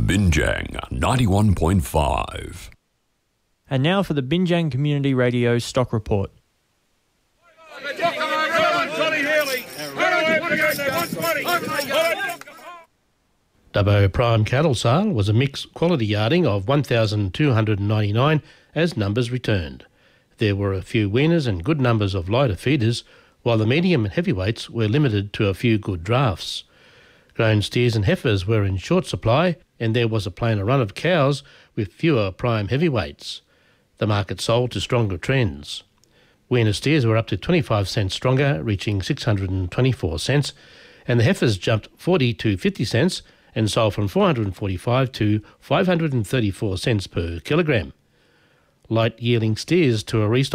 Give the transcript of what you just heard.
Binjang 91.5. And now for the Binjang Community Radio Stock Report. Dubbo Prime Cattle Sale was a mixed quality yarding of 1,299 as numbers returned. There were a few weaners and good numbers of lighter feeders, while the medium and heavyweights were limited to a few good drafts. Grown steers and heifers were in short supply, and there was a plainer run of cows with fewer prime heavyweights. The market sold to stronger trends. Weaner steers were up to 25 cents stronger, reaching 624 cents, and the heifers jumped 40 to 50 cents and sold from 445 to 534 cents per kilogram. Light yielding steers to a restock